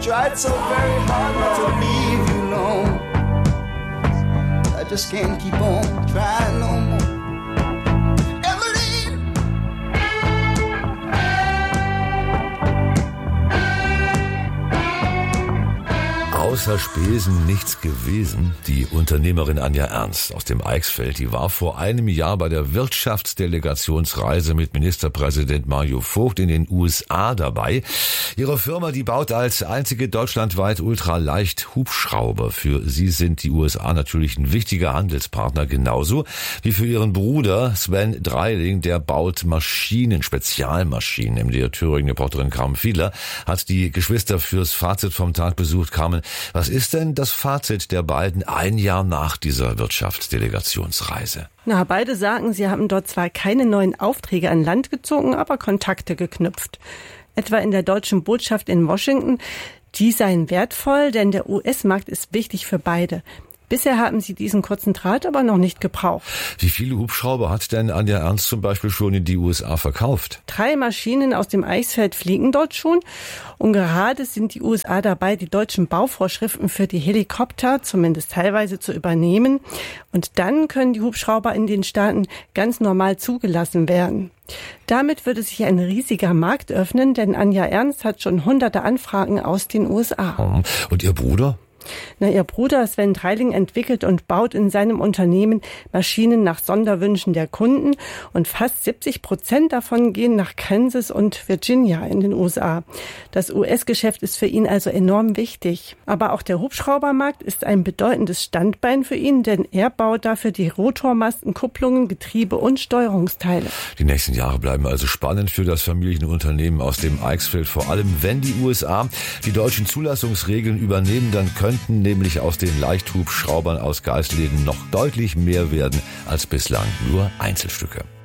tried so very hard not to leave you alone. I just can't keep on trying no more. Außer Spesen nichts gewesen. Die Unternehmerin Anja Ernst aus dem Eichsfeld, die war vor einem Jahr bei der Wirtschaftsdelegationsreise mit Ministerpräsident Mario Vogt in den USA dabei. Ihre Firma, die baut als einzige deutschlandweit ultraleicht Hubschrauber. Für sie sind die USA natürlich ein wichtiger Handelspartner, genauso wie für ihren Bruder Sven Dreiling, der baut Maschinen, Spezialmaschinen. MDR Thüringen-Reporterin Carmen Fiedler hat die Geschwister fürs Fazit vom Tag besucht. Carmen, was ist denn das Fazit der beiden ein Jahr nach dieser Wirtschaftsdelegationsreise? Na, beide sagen, sie haben dort zwar keine neuen Aufträge an Land gezogen, aber Kontakte geknüpft. Etwa in der deutschen Botschaft in Washington. Die seien wertvoll, denn der US-Markt ist wichtig für beide. Bisher haben sie diesen kurzen Draht aber noch nicht gebraucht. Wie viele Hubschrauber hat denn Anja Ernst zum Beispiel schon in die USA verkauft? 3 Maschinen aus dem Eichsfeld fliegen dort schon. Und gerade sind die USA dabei, die deutschen Bauvorschriften für die Helikopter zumindest teilweise zu übernehmen. Und dann können die Hubschrauber in den Staaten ganz normal zugelassen werden. Damit würde sich ein riesiger Markt öffnen, denn Anja Ernst hat schon hunderte Anfragen aus den USA. Und ihr Bruder? Ihr Bruder Sven Dreiling entwickelt und baut in seinem Unternehmen Maschinen nach Sonderwünschen der Kunden und fast 70% davon gehen nach Kansas und Virginia in den USA. Das US-Geschäft ist für ihn also enorm wichtig. Aber auch der Hubschraubermarkt ist ein bedeutendes Standbein für ihn, denn er baut dafür die Rotormasten, Kupplungen, Getriebe und Steuerungsteile. Die nächsten Jahre bleiben also spannend für das Familienunternehmen aus dem Eichsfeld. Vor allem, wenn die USA die deutschen Zulassungsregeln übernehmen, dann könnten nämlich aus den Leichthubschraubern aus Geisleden noch deutlich mehr werden als bislang nur Einzelstücke.